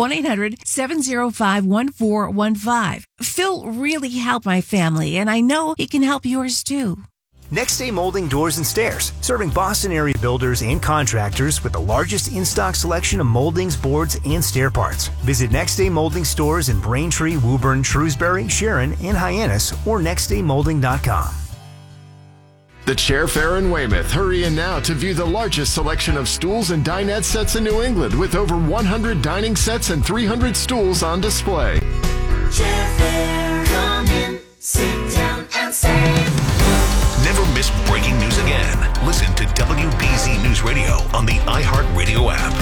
1-800-705-1415. Phil really helped my family, and I know he can help yours too. Next Day Molding Doors and Stairs, serving Boston area builders and contractors with the largest in-stock selection of moldings, boards, and stair parts. Visit Next Day Molding stores in Braintree, Woburn, Shrewsbury, Sharon, and Hyannis, or nextdaymolding.com. The Chair Fair in Weymouth. Hurry in now to view the largest selection of stools and dinette sets in New England, with over 100 dining sets and 300 stools on display. Chair Fair, come in, sit down and save. Never miss breaking news again. Listen to WBZ News Radio on the iHeartRadio app.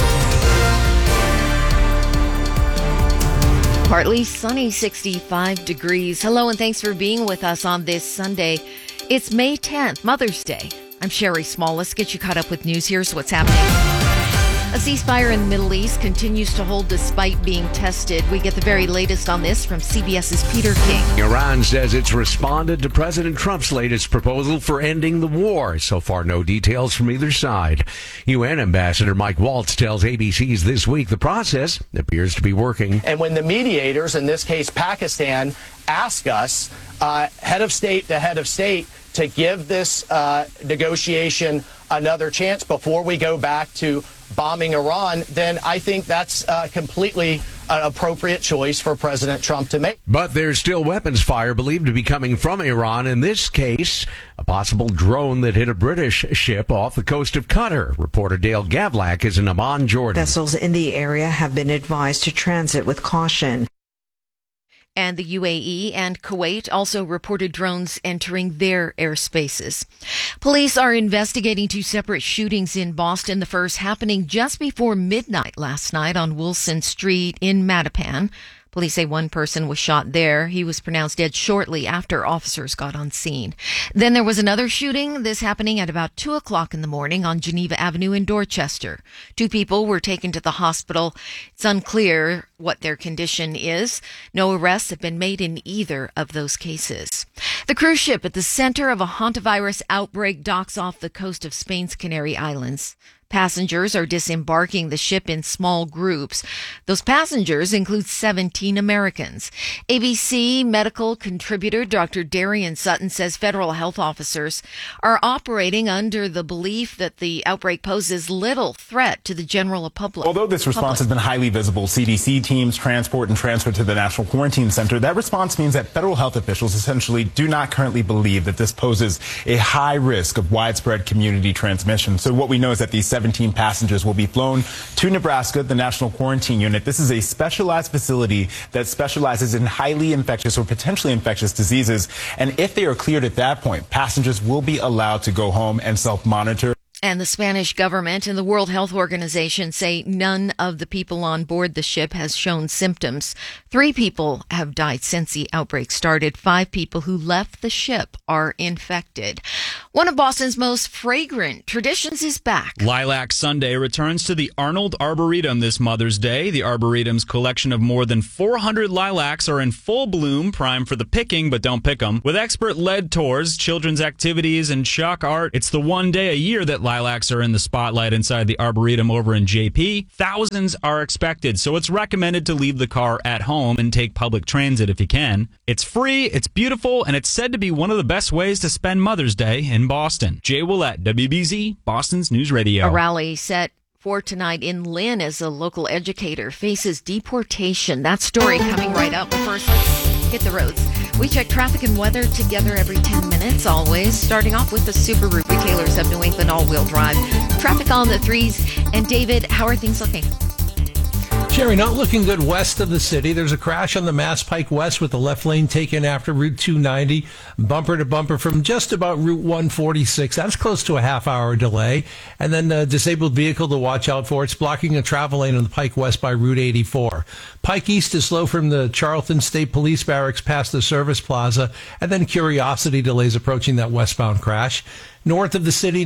Partly sunny, 65 degrees. Hello, and thanks for being with us on this Sunday. It's May 10th, Mother's Day. I'm Sherry Small. Let's get you caught up with news. Here's what's happening. A ceasefire in the Middle East continues to hold despite being tested. We get the very latest on this from CBS's Peter King. Iran says it's responded to President Trump's latest proposal for ending the war. So far, no details from either side. UN Ambassador Mike Waltz tells ABC's This Week the process appears to be working. And when the mediators, in this case Pakistan, ask us, head of state to head of state, to give this negotiation another chance before we go back to bombing Iran, then I think that's completely an appropriate choice for President Trump to make. But there's still weapons fire believed to be coming from Iran. In this case, a possible drone that hit a British ship off the coast of Qatar. Reporter Dale Gavlak is in Amman, Jordan. Vessels in the area have been advised to transit with caution. And the UAE and Kuwait also reported drones entering their airspaces. Police are investigating 2 separate shootings in Boston, the first happening just before midnight last night on Wilson Street in Mattapan. Police say one person was shot there. He was pronounced dead shortly after officers got on scene. Then there was another shooting, this happening at about 2 o'clock in the morning on Geneva Avenue in Dorchester. 2 people were taken to the hospital. It's unclear what their condition is. No arrests have been made in either of those cases. The cruise ship at the center of a hantavirus outbreak docks off the coast of Spain's Canary Islands. Passengers are disembarking the ship in small groups. Those passengers include 17 Americans. ABC medical contributor Dr. Darian Sutton says federal health officers are operating under the belief that the outbreak poses little threat to the general public. Although this response has been highly visible, CDC teams transport and transfer to the National Quarantine Center, that response means that federal health officials essentially do not currently believe that this poses a high risk of widespread community transmission. So what we know is that these 17 passengers will be flown to Nebraska, the National Quarantine Unit. This is a specialized facility that specializes in highly infectious or potentially infectious diseases. And if they are cleared at that point, passengers will be allowed to go home and self-monitor. And the Spanish government and the World Health Organization say none of the people on board the ship has shown symptoms. 3 people have died since the outbreak started. 5 people who left the ship are infected. One of Boston's most fragrant traditions is back. Lilac Sunday returns to the Arnold Arboretum this Mother's Day. The Arboretum's collection of more than 400 lilacs are in full bloom, primed for the picking, but don't pick them. With expert-led tours, children's activities, and shock art, it's the one day a year that lilacs are in the spotlight inside the Arboretum over in JP. Thousands are expected, so it's recommended to leave the car at home and take public transit if you can. It's free, it's beautiful, and it's said to be one of the best ways to spend Mother's Day in Boston. Jay Willett, WBZ, Boston's News Radio. A rally set for tonight in Lynn as a local educator faces deportation. That story coming right up. But first, let's hit the roads. We check traffic and weather together every 10 minutes, always. Starting off with the Subaru Retailers of New England all-wheel drive. Traffic on the 3s. And David, how are things looking? Sherry, not looking good west of the city. There's a crash on the Mass Pike West with the left lane taken after Route 290, bumper to bumper from just about Route 146. That's close to a half-hour delay. And then a disabled vehicle to watch out for. It's blocking a travel lane on the Pike West by Route 84. Pike East is slow from the Charlton State Police Barracks past the Service Plaza, and then Curiosity delays approaching that westbound crash. North of the city,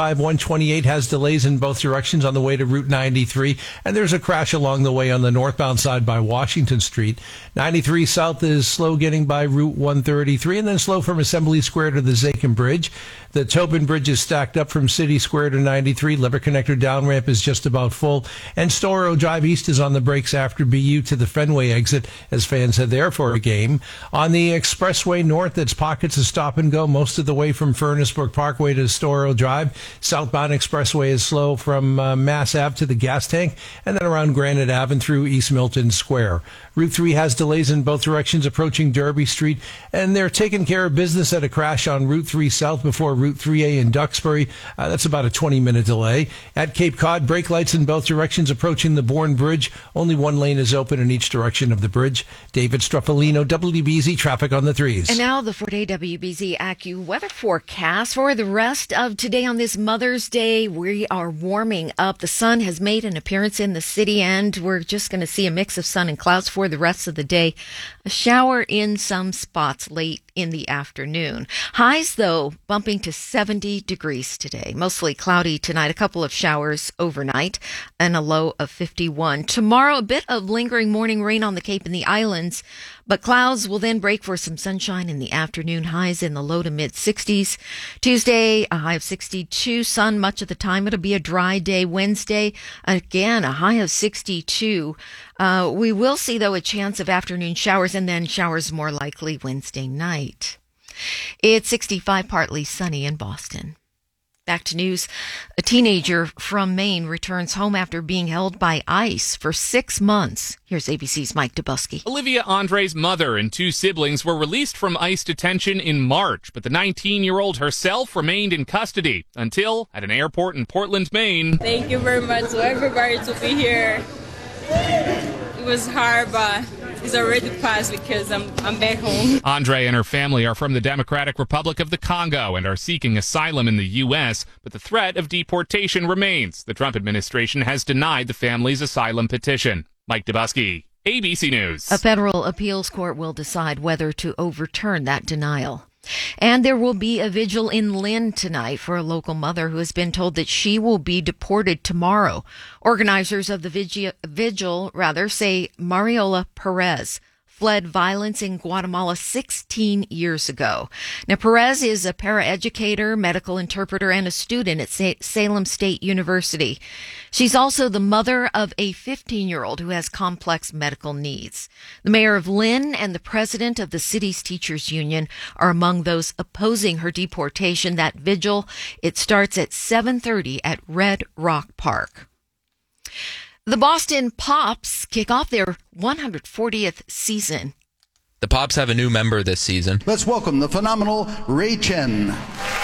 95-128 has delays in both directions on the way to Route 93, and there's a crash along the way on the northbound side by Washington Street. 93 south is slow getting by Route 133, and then slow from Assembly Square to the Zakin Bridge. The Tobin Bridge is stacked up from City Square to 93. Liver Connector down ramp is just about full, and Storrow Drive East is on the brakes after BU to the Fenway exit as fans head there for a game. On the Expressway North, it's pockets of stop and go most of the way from Furnace Brook Parkway to Storrow Drive. Southbound Expressway is slow from Mass Ave to the gas tank, and then around Granite Ave and through East Milton Square. Route 3 has delays in both directions approaching Derby Street, and they're taking care of business at a crash on Route 3 South before Route 3A in Duxbury. That's about a 20-minute delay. At Cape Cod, brake lights in both directions approaching the Bourne Bridge. Only one lane is open in each direction of the bridge. David Struffolino, WBZ Traffic on the 3s. And now the 4-day WBZ AccuWeather forecast for the rest of today on this Mother's Day. We are warming up. The sun has made an appearance in the city, and we're just going to see a mix of sun and clouds for the rest of the day. A shower in some spots late in the afternoon. Highs, though, bumping to 70 degrees today. Mostly cloudy tonight. A couple of showers overnight and a low of 51. Tomorrow, a bit of lingering morning rain on the Cape and the islands, but clouds will then break for some sunshine in the afternoon. Highs in the low to mid 60s. Tuesday, a high of 62. Sun much of the time. It'll be a dry day. Wednesday, again, a high of 62. We will see, though, a chance of afternoon showers, and then showers more likely Wednesday night. It's 65, partly sunny in Boston. Back to news. A teenager from Maine returns home after being held by ICE for 6 months. Here's ABC's Mike Dubusky. Olivia Andre's mother and 2 siblings were released from ICE detention in March, but the 19-year-old herself remained in custody until at an airport in Portland, Maine. Thank you very much to everybody to be here. It was hard, but it's already passed because I'm back home. Andre and her family are from the Democratic Republic of the Congo and are seeking asylum in the U.S., but the threat of deportation remains. The Trump administration has denied the family's asylum petition. Mike Dubusky, ABC News. A federal appeals court will decide whether to overturn that denial. And there will be a vigil in Lynn tonight for a local mother who has been told that she will be deported tomorrow. Organizers of the vigil say Mariola Perez fled violence in Guatemala 16 years ago. Now, Perez is a paraeducator, medical interpreter, and a student at Salem State University. She's also the mother of a 15-year-old who has complex medical needs. The mayor of Lynn and the president of the city's teachers union are among those opposing her deportation. That vigil, it starts at 7:30 at Red Rock Park. The Boston Pops kick off their 140th season. The Pops have a new member this season. Let's welcome the phenomenal Ray Chen.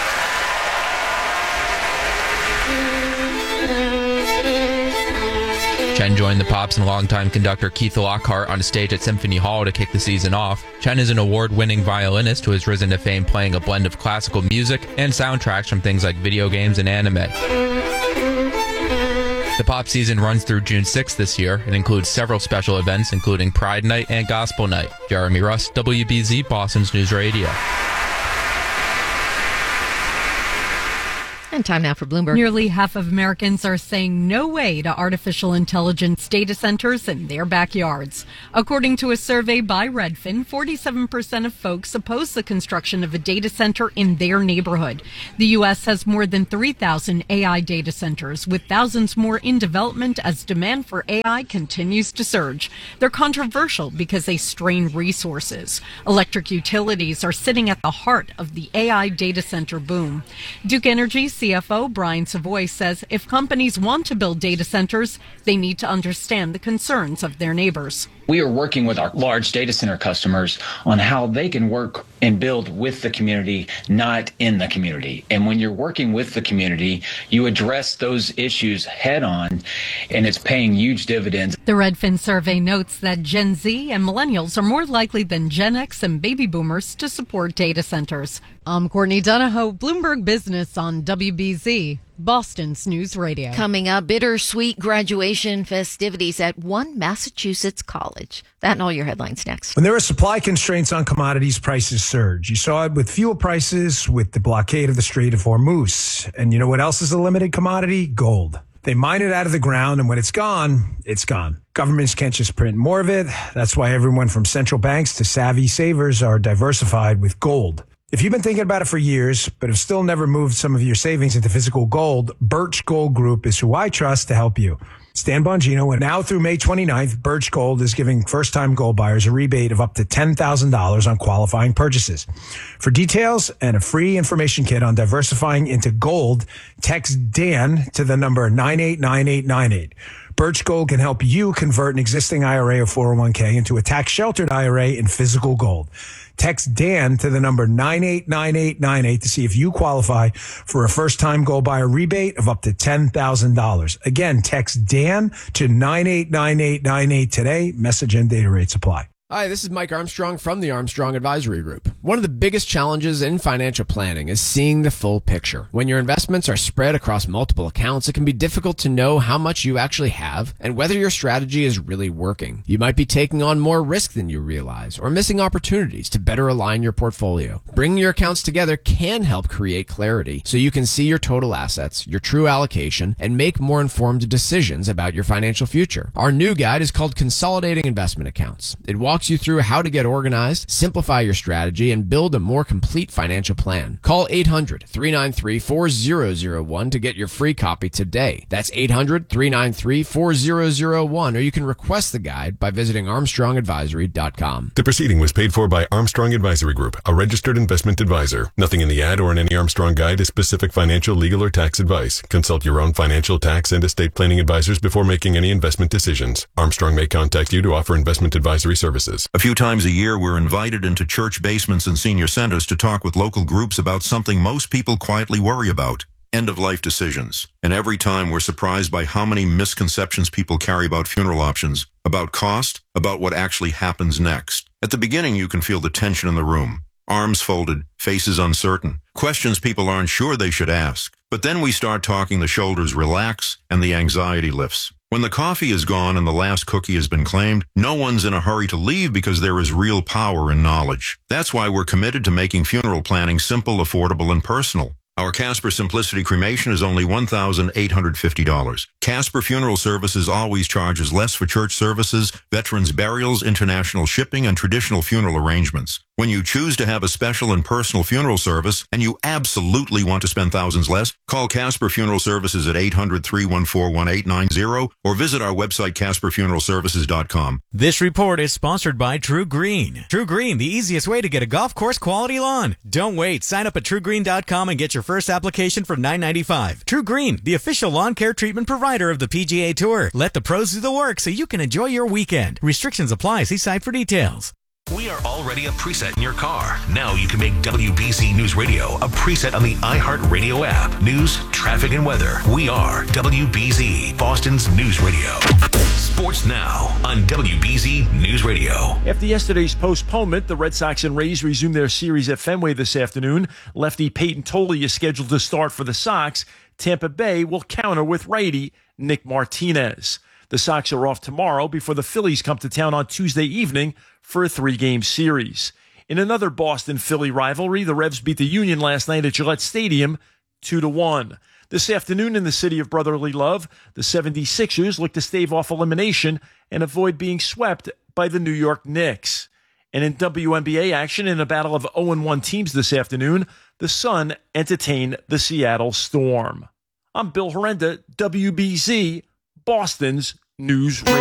Chen joined the Pops and longtime conductor Keith Lockhart on a stage at Symphony Hall to kick the season off. Chen is an award-winning violinist who has risen to fame playing a blend of classical music and soundtracks from things like video games and anime. The Pop season runs through June 6th this year and includes several special events, including Pride Night and Gospel Night. Jeremy Russ, WBZ, Boston's News Radio. And time now for Bloomberg. Nearly half of Americans are saying no way to artificial intelligence data centers in their backyards. According to a survey by Redfin, 47% of folks oppose the construction of a data center in their neighborhood. The U.S. has more than 3,000 AI data centers, with thousands more in development as demand for AI continues to surge. They're controversial because they strain resources. Electric utilities are sitting at the heart of the AI data center boom. Duke Energy's CFO Brian Savoy says if companies want to build data centers, they need to understand the concerns of their neighbors. We are working with our large data center customers on how they can work and build with the community, not in the community. And when you're working with the community, you address those issues head on, and it's paying huge dividends. The Redfin survey notes that Gen Z and millennials are more likely than Gen X and baby boomers to support data centers. I'm Courtney Donahoe, Bloomberg Business on WBZ. Boston's News Radio. Coming up, bittersweet graduation festivities at one Massachusetts college. That and all your headlines next. When there are supply constraints on commodities, prices surge. You saw it with fuel prices, with the blockade of the Strait of Hormuz. And you know what else is a limited commodity? Gold. They mine it out of the ground, and when it's gone, it's gone. Governments can't just print more of it. That's why everyone from central banks to savvy savers are diversified with gold. If you've been thinking about it for years, but have still never moved some of your savings into physical gold, Birch Gold Group is who I trust to help you. Stan Bongino, and now through May 29th, Birch Gold is giving first-time gold buyers a rebate of up to $10,000 on qualifying purchases. For details and a free information kit on diversifying into gold, text Dan to the number 989898. Birch Gold can help you convert an existing IRA or 401k into a tax-sheltered IRA in physical gold. Text Dan to the number 989898 to see if you qualify for a first-time gold buyer rebate of up to $10,000. Again, text Dan to 989898 today. Message and data rates apply. Hi, this is Mike Armstrong from the Armstrong Advisory Group. One of the biggest challenges in financial planning is seeing the full picture. When your investments are spread across multiple accounts, it can be difficult to know how much you actually have and whether your strategy is really working. You might be taking on more risk than you realize or missing opportunities to better align your portfolio. Bringing your accounts together can help create clarity so you can see your total assets, your true allocation, and make more informed decisions about your financial future. Our new guide is called Consolidating Investment Accounts. It walks you through how to get organized, simplify your strategy, and build a more complete financial plan. Call 800-393-4001 to get your free copy today. That's 800-393-4001, or you can request the guide by visiting ArmstrongAdvisory.com. The proceeding was paid for by Armstrong Advisory Group, a registered investment advisor. Nothing in the ad or in any Armstrong guide is specific financial, legal, or tax advice. Consult your own financial, tax, and estate planning advisors before making any investment decisions. Armstrong may contact you to offer investment advisory services. A few times a year, we're invited into church basements and senior centers to talk with local groups about something most people quietly worry about: end-of-life decisions. And every time we're surprised by how many misconceptions people carry about funeral options, about cost, about what actually happens next. At the beginning, you can feel the tension in the room. Arms folded, faces uncertain, questions people aren't sure they should ask. But then we start talking, the shoulders relax, and the anxiety lifts. When the coffee is gone and the last cookie has been claimed, no one's in a hurry to leave because there is real power in knowledge. That's why we're committed to making funeral planning simple, affordable, and personal. Our Casper Simplicity cremation is only $1,850. Casper Funeral Services always charges less for church services, veterans burials, international shipping, and traditional funeral arrangements. When you choose to have a special and personal funeral service, and you absolutely want to spend thousands less, call Casper Funeral Services at 800-314-1890 or visit our website, CasperFuneralServices.com. This report is sponsored by True Green. True Green, the easiest way to get a golf course quality lawn. Don't wait. Sign up at TrueGreen.com and get your first application for $9.95. True Green, the official lawn care treatment provider of the PGA Tour. Let the pros do the work so you can enjoy your weekend. Restrictions apply. See site for details. We are already a preset in your car. Now you can make WBZ News Radio a preset on the iHeartRadio app. News, traffic, and weather. We are WBZ, Boston's News Radio. Sports now on WBZ News Radio. After yesterday's postponement, the Red Sox and Rays resume their series at Fenway this afternoon. Lefty Peyton Tolley is scheduled to start for the Sox. Tampa Bay will counter with righty Nick Martinez. The Sox are off tomorrow before the Phillies come to town on Tuesday evening for a 3-game series. In another Boston-Philly rivalry, the Revs beat the Union last night at Gillette Stadium 2-1. This afternoon in the city of brotherly love, the 76ers look to stave off elimination and avoid being swept by the New York Knicks. And in WNBA action, in a battle of 0-1 teams this afternoon, the Sun entertain the Seattle Storm. I'm Bill Horrenda, WBZ, Boston's News Radio.